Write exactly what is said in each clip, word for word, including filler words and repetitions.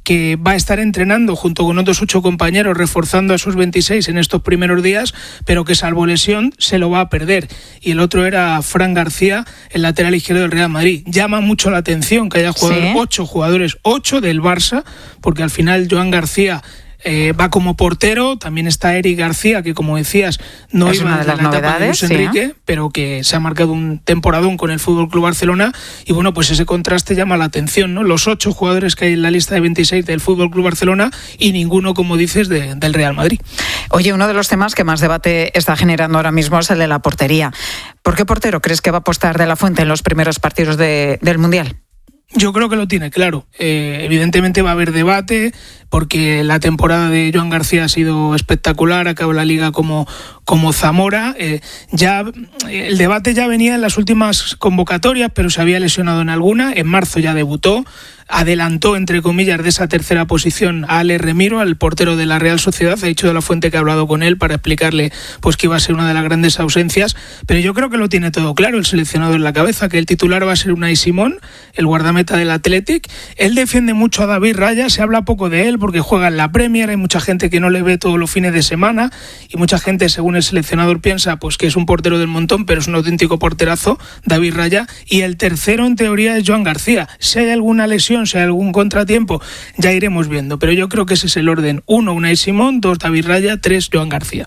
que va a estar entrenando junto con otros ocho compañeros, reforzando a sus veintiséis en estos primeros días, pero que salvo lesión se lo va a perder. Y el otro era Fran García, el lateral izquierdo del Real Madrid. Llama mucho la atención que haya jugado ¿Sí? ocho jugadores, ocho del Barça, porque al final Joan García Eh, va como portero, también está Eric García, que como decías no es iba una de las en la etapa de Luis ¿sí? Enrique, pero que se ha marcado un temporadón con el F C Barcelona, y bueno, pues ese contraste llama la atención, ¿no? Los ocho jugadores que hay en la lista de veintiséis del F C Barcelona y ninguno, como dices, de, del Real Madrid. Oye, uno de los temas que más debate está generando ahora mismo es el de la portería. ¿Por qué portero crees que va a apostar De La Fuente en los primeros partidos de, del Mundial? Yo creo que lo tiene claro. Eh, evidentemente va a haber debate, porque la temporada de Joan García ha sido espectacular, acaba la liga como, como Zamora. Eh, ya el debate ya venía en las últimas convocatorias, pero se había lesionado en alguna. En marzo ya debutó, adelantó, entre comillas, de esa tercera posición a Ale Remiro, al portero de la Real Sociedad. Ha dicho De La Fuente que ha hablado con él para explicarle pues que iba a ser una de las grandes ausencias, pero yo creo que lo tiene todo claro el seleccionador en la cabeza, que el titular va a ser Unai Simón, el guardameta del Athletic. Él defiende mucho a David Raya, se habla poco de él porque juega en la Premier, hay mucha gente que no le ve todos los fines de semana, y mucha gente, según el seleccionador, piensa pues que es un portero del montón, pero es un auténtico porterazo, David Raya. Y el tercero, en teoría, es Joan García. Si hay alguna lesión, si hay algún contratiempo, ya iremos viendo, pero yo creo que ese es el orden: uno, Unai Simón; dos, David Raya; tres, Joan García.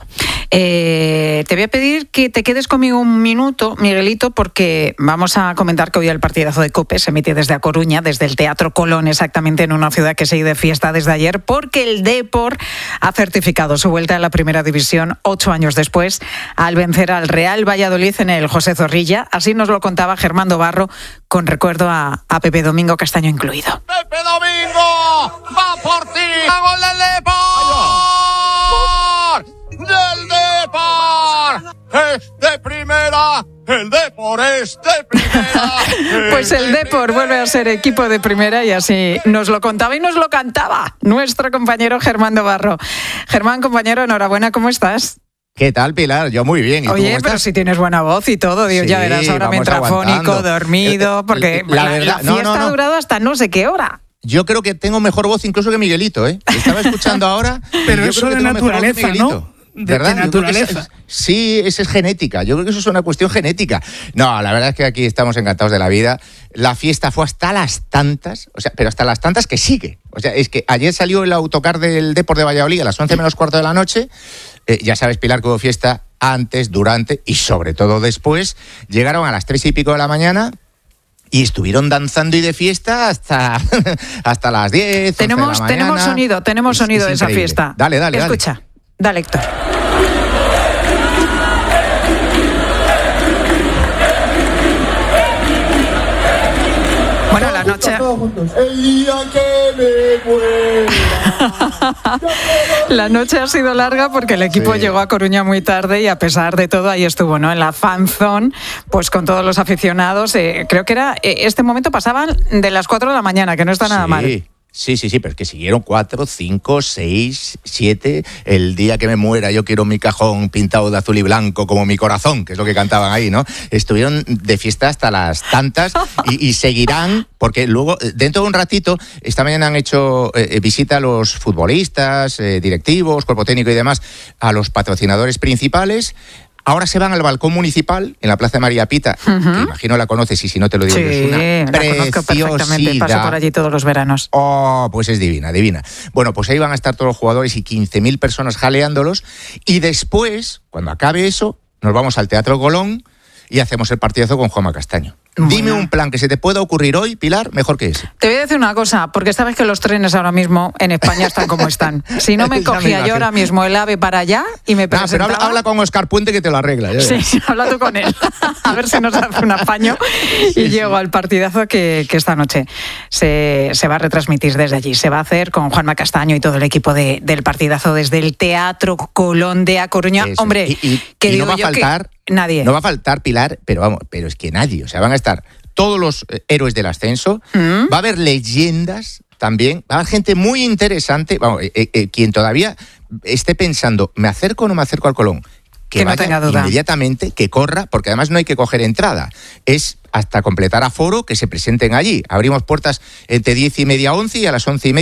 Eh, te voy a pedir que te quedes conmigo un minuto, Miguelito, porque vamos a comentar que hoy el partidazo de COPE se emite desde A Coruña, desde el Teatro Colón, exactamente, en una ciudad que se ha ido de fiesta desde ayer, porque el Depor ha certificado su vuelta a la primera división ocho años después, al vencer al Real Valladolid en el José Zorrilla. Así nos lo contaba Germán Barro, con recuerdo a, a Pepe Domingo Castaño incluido. ¡Pepe Domingo! ¡Va por ti! ¡A gol del Depor! ¡Del Depor! ¡Es de primera! ¡El Depor es de primera! Pues el Depor vuelve a ser equipo de primera, y así nos lo contaba y nos lo cantaba nuestro compañero Germán Barro. Germán, compañero, enhorabuena, ¿cómo estás? ¿Qué tal, Pilar? Yo muy bien. ¿Y Oye, tú cómo estás? Pero si tienes buena voz y todo, digo, sí, ya verás, ahora me entra fónico, dormido, porque la, la, verdad, la fiesta no, no, no. ha durado hasta no sé qué hora. Yo creo que tengo mejor voz incluso que Miguelito, ¿eh? Estaba escuchando ahora, pero yo eso creo que de tengo naturaleza, ¿no? De, ¿verdad? de naturaleza. Es, sí, esa es genética. Yo creo que eso es una cuestión genética. No, la verdad es que aquí estamos encantados de la vida. La fiesta fue hasta las tantas, o sea, pero hasta las tantas que sigue. O sea, es que ayer salió el autocar del Depor de Valladolid a las once menos cuarto de la noche. Eh, ya sabes, Pilar, que hubo fiesta antes, durante y sobre todo después. Llegaron a las tres y pico de la mañana y estuvieron danzando y de fiesta hasta, hasta las diez. Tenemos, de la tenemos mañana. sonido, tenemos es, sonido es de esa increíble. fiesta. Dale, dale, Escucha, dale. dale, Héctor. Bueno, la noche... El día que me muera. La noche ha sido larga porque el equipo Sí. llegó a Coruña muy tarde, y a pesar de todo ahí estuvo, ¿no? En la fan zone, pues con todos los aficionados. Eh, creo que era eh, este momento pasaban de las cuatro de la mañana, que no está nada sí. mal. Sí, sí, sí, pero es que siguieron cuatro, cinco, seis, siete. El día que me muera yo quiero mi cajón pintado de azul y blanco como mi corazón, que es lo que cantaban ahí, ¿no? Estuvieron de fiesta hasta las tantas y, y seguirán, porque luego, dentro de un ratito, esta mañana han hecho eh, visita a los futbolistas, eh, directivos, cuerpo técnico y demás, a los patrocinadores principales. Ahora se van al balcón municipal en la Plaza de María Pita, uh-huh. que imagino la conoces, y si no te lo digo, sí, es una la conozco perfectamente, paso por allí todos los veranos. Oh, pues es divina, divina. Bueno, pues ahí van a estar todos los jugadores y quince mil personas jaleándolos, y después, cuando acabe eso, nos vamos al Teatro Colón y hacemos el partidazo con Juanma Castaño. Bueno. Dime un plan que se te pueda ocurrir hoy, Pilar, mejor que ese. Te voy a decir una cosa, porque sabes que los trenes ahora mismo en España están como están. Si no me cogía me yo ahora mismo el AVE para allá y me presentaba... No, pero habla, habla con Óscar Puente que te lo arregla. Ya sí, sí, habla tú con él. A ver si nos hace un apaño y sí, llego sí. al partidazo que, que esta noche se, se va a retransmitir desde allí. Se va a hacer con Juanma Castaño y todo el equipo de, del partidazo desde el Teatro Colón de A Coruña. Eso. Hombre, y, y, que y digo no va a yo faltar... que nadie. No va a faltar, Pilar, pero vamos, pero es que nadie. O sea, van a estar todos los héroes del ascenso, ¿Mm? va a haber leyendas también, va a haber gente muy interesante, vamos, eh, eh, quien todavía esté pensando, ¿me acerco o no me acerco al Colón? Que, que no vaya tenga duda. Inmediatamente, que corra, porque además no hay que coger entrada, es hasta completar aforo que se presenten allí. Abrimos puertas entre diez y media, once, y a las once y media